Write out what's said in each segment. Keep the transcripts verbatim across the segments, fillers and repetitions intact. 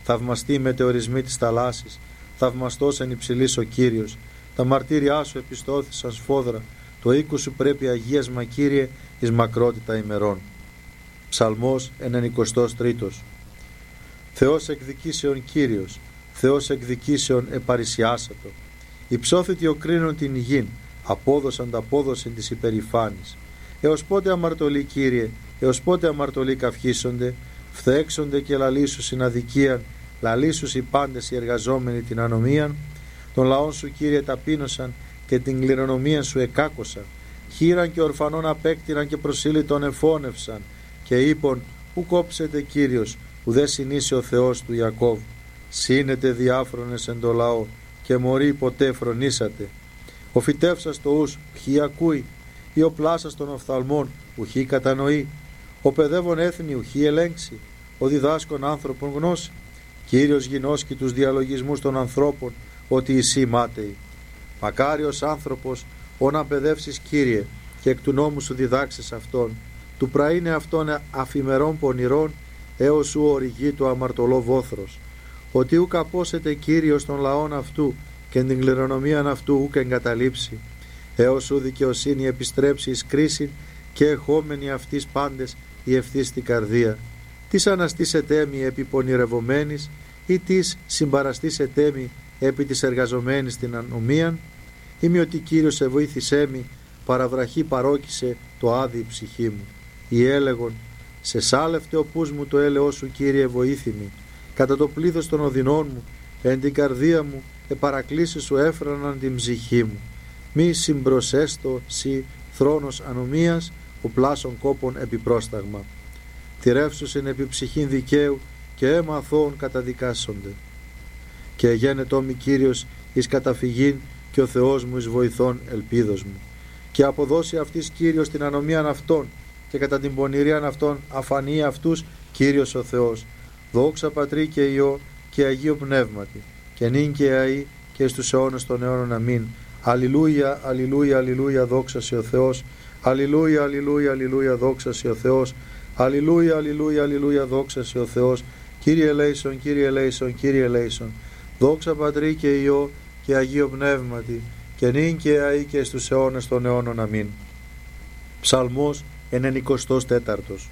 θαυμαστοί μετεωρισμοί της θαλάσσης, θαυμαστός εν υψηλής ο Κύριος. Τα μαρτύριά σου επιστώθησαν σφόδρα, το οίκος σου πρέπει αγίασμα, Κύριε, εις μακρότητα ημερών. Ψαλμός ενενηκοστός τρίτος. Θεός εκδικήσεων Κύριος, Θεός εκδικήσεων επαρισιάσατο. Υψώθητη οκρίνων την γην, απόδωσαν τα απόδοσιν της υπερηφάνης. Έως πότε αμαρτωλοί, Κύριε, έως πότε αμαρτωλοί καυχήσονται, φθέξονται και λαλήσουσιν αδικίαν, λαλήσους οι πάντες οι εργαζόμενοι την ανομίαν. Των λαών σου, Κύριε, ταπείνωσαν και την κληρονομία σου εκάκωσαν. Χείραν και ορφανών απέκτηναν και προσήλυτον εφώνευσαν. Και είπον, ου κόψετε, Κύριος, ουδέ συνήσει ο Θεός του Ιακώβ. Σύνετε διάφρονες εν το λαό και μωροί ποτέ φρονήσατε. Ο φυτεύσας το ους, ποιοι ακούει, ή ο πλάσας των οφθαλμών, ουχή κατανοεί. Ο παιδεύων έθνη, ουχή ελέγξει, ο διδάσκων άνθρωπον γνώση. Κύριος γινώσκει τους διαλογισμούς των ανθρώπων, ότι εσύ μάταιοι. Μακάριος άνθρωπος, όν να παιδεύσεις, Κύριε, και εκ του νόμου σου διδάξεις αυτόν. Του πραήνε αυτόν αφημερών πονηρών, έως σου οριγεί το αμαρτωλό βόθρος. Ότι ουκ απόσετε, Κύριος, των λαών αυτού και την κληρονομίαν αυτού ουκ εγκαταλείψει. Έως σου δικαιοσύνη επιστρέψει εις κρίση και εχόμενοι αυτής πάντες η ευθύς την καρδία. Τις αναστήσετε μη επί πονηρευομένης ή τις συμπαραστήσετε μη επί της εργαζομένης την ανομίαν. Είμαι ότι Κύριος σε βοήθησέ μη, παραβραχή παρόκησε το άδει η ψυχή μου. Ή έλεγον, σε σάλευτε ο πούς μου το έλεος σου, Κύριε, βοήθημη. Κατά το πλήθος των οδυνών μου, εν την καρδία μου, επαρακλήσεις σου έφραναν την ψυχή μου. Μη συμπροσέστο σι θρόνος ανομίας, ο πλάσων κόπων επιπρόσταγμα. Τηρεύσουσιν επί ψυχήν δικαίου και αίμα αθώων καταδικάσονται. Και γένετό μη, Κύριος, εις καταφυγήν και ο Θεός μου εις βοηθών ελπίδος μου. Και αποδώσει αυτής, Κύριος, την ανομίαν αυτών και κατά την πονηρίαν αυτών αφανεί αυτούς, Κύριος ο Θεός. Δόξα Πατρί και Υιό και Αγίο Πνεύματι, και νυν και αεί και στους αιώνες των αιώνων. Αμήν. Αλληλούια, αλληλούια, αλληλούια, δόξα σε ο Θεός. Αλληλούια, αλληλούια, αλληλούια, δόξα σε ο Θεός. Αλληλούια, αλληλούια, αλληλούια, δόξα σε ο Θεός. Κύριε ελέησον, Κύριε ελέησον, Κύριε ελέησον. Δόξα Πατρί και Υιό και Αγίο Πνεύματι, και νυν και αεί και στους αιώνες των αιώνων. Αμήν. Ψαλμός ενενηκοστός τέταρτος.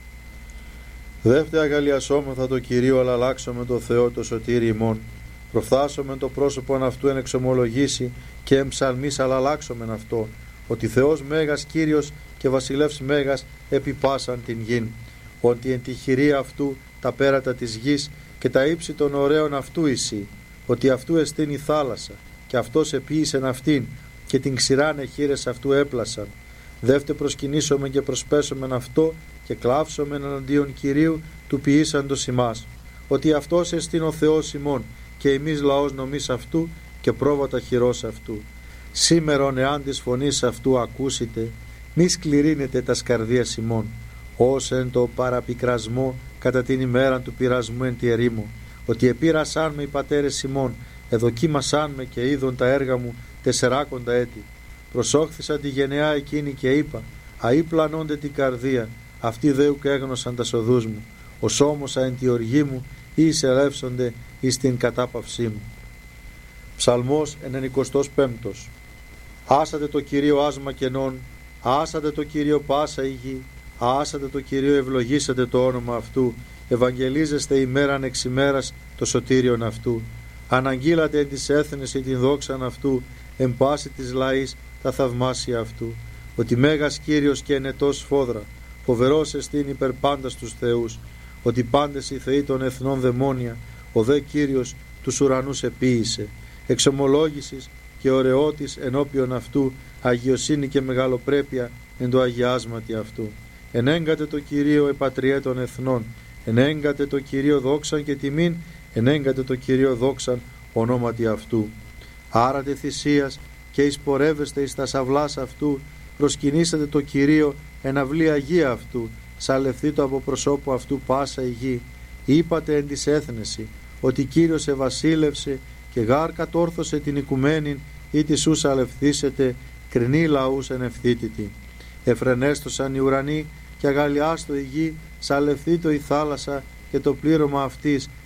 Δεύτε αγαλιασόμεθα το Κυρίο, αλλά αλλάξομαι το Θεό το σωτήρι ημών. Προφθάσομεν το πρόσωπον αυτού εν εξομολογήσει και εμψαλμής, αλλά αλλάξομεν αυτό, ότι Θεός μέγας Κύριος και βασιλεύς μέγας επί πάσαν την γην. Ότι εν τη χειρία αυτού τα πέρατα της γης και τα ύψη των ωραίων αυτού εισή. Ότι αυτού εστίν η θάλασσα και αυτός επίησεν αυτήν και την ξηράν εχείρες αυτού έπλασαν. Δεύτε προσκυνήσομεν και προσπέσομεν αυτό και κλάψομεν εναντίον Κυρίου του ποιήσαντος ημάς. Ότι αυτός εστίν ο Θεός ημών και εμείς λαός νομής αυτού και πρόβατα χειρός αυτού. Σήμερον εάν της φωνής αυτού ακούσετε, μη σκληρύνετε τας καρδίας ημών, ως εν το παραπικρασμό κατά την ημέρα του πειρασμού εν τη ερήμο. Ότι επήρασάν με οι πατέρες ημών, εδοκίμασάν με και είδον τα έργα μου τεσσεράκοντα έτη. Προσόχθησα τη γενεά εκείνη και είπα, αεί πλανώνται την καρδία, αυτοί δέου και έγνωσαν τα σοδούς μου. Ως όμωσα εν τη οργή μου, ή εισελεύσονται εις την κατάπαυσή μου. Ψαλμός ενενηκοστός πέμπτος. Άσατε το Κυρίο άσμα κενών, άσατε το Κυρίο πάσα η γη, άσατε το Κυρίο ευλογήσατε το όνομα αυτού, ευαγγελίζεστε ημέραν εξ ημέρας το σωτήριον αυτού. Αναγγείλατε εν της έθνης την δόξαν αυτού, εν πάση της λαής τα θαυμάσια αυτού. Ότι μέγας Κύριος και ενετός φόδρα, φοβερός εστίν υπερ πάντας τους θεούς. Ότι πάντες οι θεοί των εθνών δαιμόνια, ο δε Κύριος τους ουρανούς επίησε. Εξομολόγησης και ωραιότης ενώπιον αυτού, αγιοσύνη και μεγαλοπρέπεια εν το αγιάσματι αυτού. Ενέγκατε το Κυρίο επατριέ των εθνών, ενέγκατε το Κυρίο δόξαν και τιμήν, ενέγκατε το Κυρίο δόξαν ονόματι αυτού. Άρατε θυσίας και εισπορεύεστε εις τα σαυλάς αυτού, προσκυνήσατε το Κυρίο εν αυλή αγία αυτού, σαλευθεί το από προσώπου αυτού πάσα η γη. Είπατε εν της έθνεση, ότι Κύριος ευασίλευσε και γάρ κατόρθωσε την οικουμένην, ή τη σου σαλευθήσετε, κρινή λαούς εν ευθύτητη. Εφρενέστοσαν οι ουρανοί και αγαλιάστο η γη, σαλευθήτω η θάλασσα και το πλήρωμα αυτής,